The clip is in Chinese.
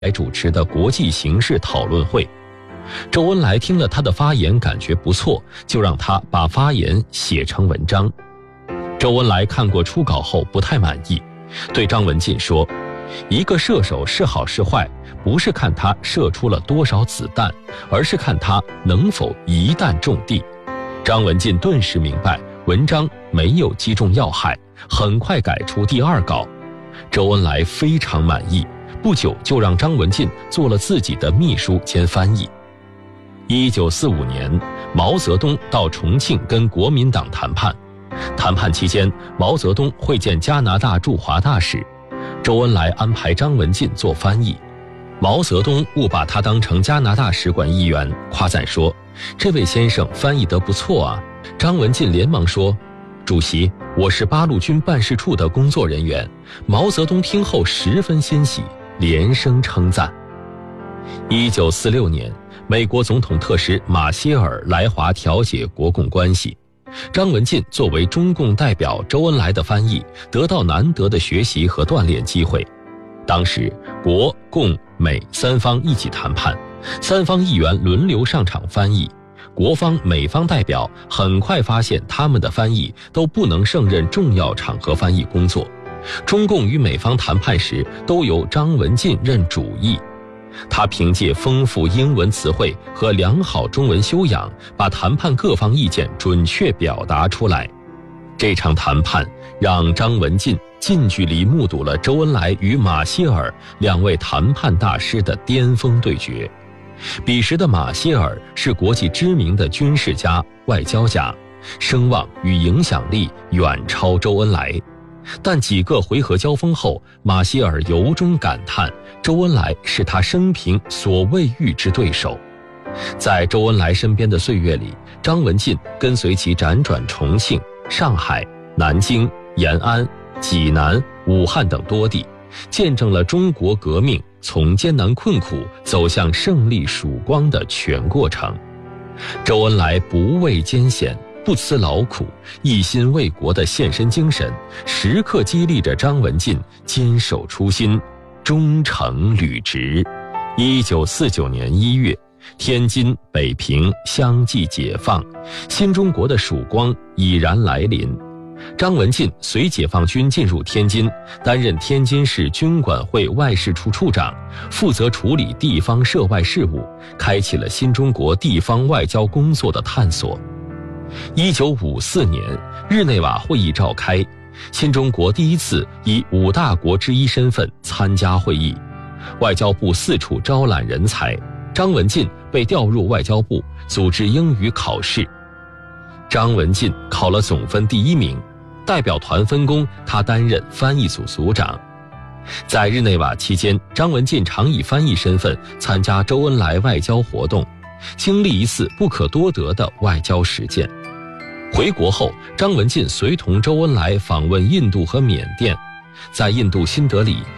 来主持的国际形势讨论会。周恩来听了他的发言，感觉不错，就让他把发言写成文章。周恩来看过初稿后不太满意，对张文进说：“一个射手是好是坏，不是看他射出了多少子弹，而是看他能否一弹中地。”张文进顿时明白文章没有击中要害，很快改出第二稿。周恩来非常满意，不久就让张文进做了自己的秘书兼翻译。1945年，毛泽东到重庆跟国民党谈判。谈判期间，毛泽东会见加拿大驻华大使，周恩来安排张文进做翻译。毛泽东误把他当成加拿大使馆议员，夸赞说：“这位先生翻译得不错啊。”张文进连忙说：“主席，我是八路军办事处的工作人员。”毛泽东听后十分欣喜，连声称赞。1946年，美国总统特使马歇尔来华调解国共关系，张文进作为中共代表周恩来的翻译，得到难得的学习和锻炼机会。当时国共美三方一起谈判，三方议员轮流上场翻译，国方美方代表很快发现他们的翻译都不能胜任重要场合翻译工作，中共与美方谈判时都由张文进任主译。他凭借丰富英文词汇和良好中文修养，把谈判各方意见准确表达出来。这场谈判让张文进近距离目睹了周恩来与马歇尔两位谈判大师的巅峰对决。彼时的马歇尔是国际知名的军事家、外交家，声望与影响力远超周恩来。但几个回合交锋后，马歇尔由衷感叹周恩来是他生平所未遇之对手。在周恩来身边的岁月里，张文进跟随其辗转重庆、上海、南京、延安、济南、武汉等多地，见证了中国革命从艰难困苦走向胜利曙光的全过程。周恩来不畏艰险、不辞劳苦、一心为国的献身精神，时刻激励着张文进坚守初心，忠诚履职。1949年1月，天津、北平相继解放，新中国的曙光已然来临。张文进随解放军进入天津，担任天津市军管会外事处处长，负责处理地方涉外事务，开启了新中国地方外交工作的探索。1954年，日内瓦会议召开，新中国第一次以5大国之一身份参加会议，外交部四处招揽人才，张文进被调入外交部组织英语考试。张文进考了总分第1名，代表团分工，他担任翻译组组长。在日内瓦期间，张文进常以翻译身份参加周恩来外交活动，经历一次不可多得的外交实践。回国后，张文进随同周恩来访问印度和缅甸，在印度新德里